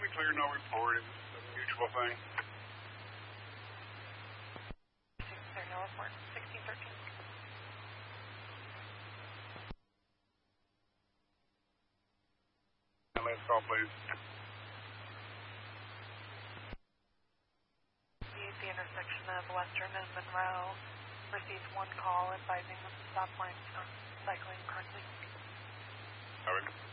be clear, no report. It's a mutual thing. There's no report. 1613. Last call, please. The intersection of Western and Monroe received one call advising them to stop cycling currently. All right.